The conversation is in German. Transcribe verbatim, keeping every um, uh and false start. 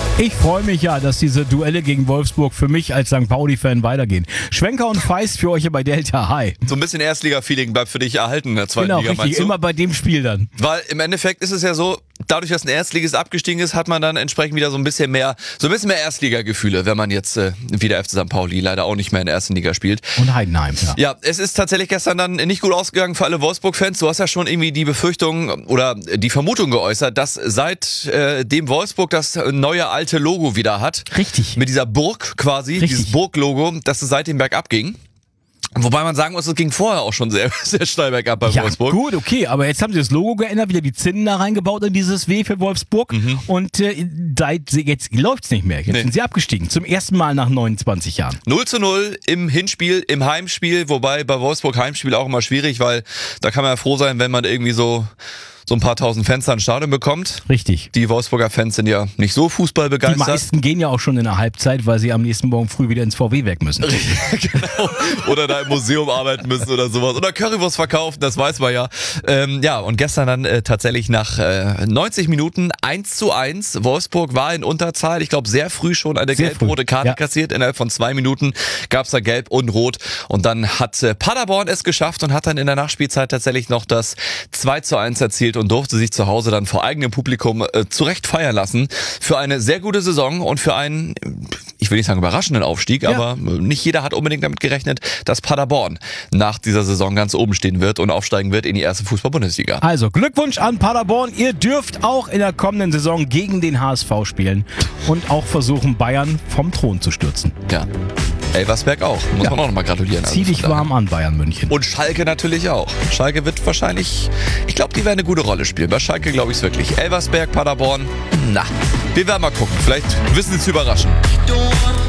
Ich freue mich ja, dass diese Duelle gegen Wolfsburg für mich als Sankt Pauli-Fan weitergehen. Schwenker und Feist für euch hier bei Delta High. So ein bisschen Erstliga-Feeling bleibt für dich erhalten in der zweiten Genau, Liga, richtig, meinst du? immer bei dem Spiel dann. Weil im Endeffekt ist es ja so, dadurch, dass ein Erstligist abgestiegen ist, hat man dann entsprechend wieder so ein bisschen mehr, so ein bisschen mehr Erstliga-Gefühle, wenn man jetzt äh, wieder F C Sankt Pauli leider auch nicht mehr in der ersten Liga spielt. Und Heidenheim, ja. Ja, es ist tatsächlich gestern dann nicht gut ausgegangen für alle Wolfsburg-Fans. Du hast ja schon irgendwie die Befürchtung oder die Vermutung geäußert, dass seit äh, dem Wolfsburg das neue alte Logo wieder hat. Richtig. Mit dieser Burg quasi, Richtig. dieses Burg-Logo, dass es seitdem bergab ging. Wobei man sagen muss, es ging vorher auch schon sehr, sehr steil bergab bei Ja, Wolfsburg. gut, okay, aber jetzt haben sie das Logo geändert, wieder die Zinnen da reingebaut in dieses W für Wolfsburg und äh, seit, jetzt läuft's nicht mehr. Jetzt Nee. sind sie abgestiegen, zum ersten Mal nach neunundzwanzig Jahren. null zu null im Hinspiel, im Heimspiel, wobei bei Wolfsburg Heimspiel auch immer schwierig, weil da kann man ja froh sein, wenn man irgendwie so so ein paar tausend Fans ins Stadion bekommt. Richtig. Die Wolfsburger Fans sind ja nicht so Die fußballbegeistert. meisten gehen ja auch schon in der Halbzeit, weil sie am nächsten Morgen früh wieder ins V W-Werk müssen. Genau. Oder da im Museum arbeiten müssen oder sowas. Oder Currywurst verkaufen, das weiß man ja. Ähm, ja, und gestern dann äh, tatsächlich nach äh, neunzig Minuten eins zu eins. Wolfsburg war in Unterzahl. Ich glaube, sehr früh schon eine Sehr gelb-rote früh, Karte ja. kassiert. Innerhalb von zwei Minuten gab es da gelb und rot. Und dann hat äh, Paderborn es geschafft und hat dann in der Nachspielzeit tatsächlich noch das zwei zu eins erzielt und durfte sich zu Hause dann vor eigenem Publikum äh, zurecht feiern lassen. Für eine sehr gute Saison und für einen, ich will nicht sagen überraschenden Aufstieg, Ja. aber nicht jeder hat unbedingt damit gerechnet, dass Paderborn nach dieser Saison ganz oben stehen wird und aufsteigen wird in die erste Fußball-Bundesliga. Also Glückwunsch an Paderborn. Ihr dürft auch in der kommenden Saison gegen den H S V spielen und auch versuchen, Bayern vom Thron zu stürzen. Ja. Elversberg auch, muss Ja. man auch nochmal gratulieren. Zieh dich von daher. warm an, Bayern München. Und Schalke natürlich auch. Schalke wird wahrscheinlich, ich glaube, die werden eine gute Rolle spielen. Bei Schalke glaube ich es wirklich. Elversberg, Paderborn, na, wir werden mal gucken. Vielleicht wissen sie zu überraschen. Don't